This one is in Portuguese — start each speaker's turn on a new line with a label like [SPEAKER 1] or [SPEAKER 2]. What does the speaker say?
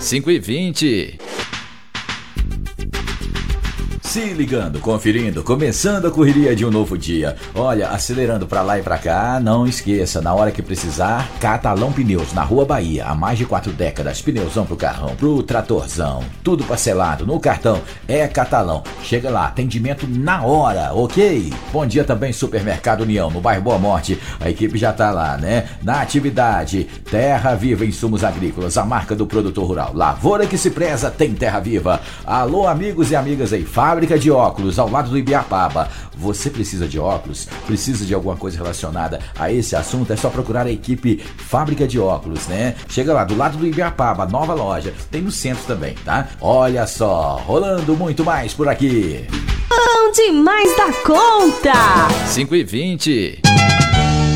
[SPEAKER 1] 5h20.
[SPEAKER 2] Se ligando, conferindo, começando a correria de um novo dia. Olha, acelerando pra lá e pra cá, não esqueça, na hora que precisar, Catalão Pneus, na Rua Bahia, há mais de 4 décadas, pneuzão pro carrão, pro tratorzão, tudo parcelado, no cartão, é Catalão. Chega lá, atendimento na hora, ok? Bom dia também, Supermercado União, no bairro Boa Morte, a equipe já tá lá, né? Na atividade, Terra Viva Insumos Agrícolas, a marca do produtor rural, lavoura que se preza, tem Terra Viva. Alô, amigos e amigas aí, Fábrica de óculos, ao lado do Ibiapaba. Você precisa de óculos? Precisa de alguma coisa relacionada a esse assunto? É só procurar a equipe Fábrica de Óculos, né? Chega lá, do lado do Ibiapaba, nova loja. Tem no centro também, tá? Olha só, rolando muito mais por aqui.
[SPEAKER 3] Bom demais da conta!
[SPEAKER 1] 5h20.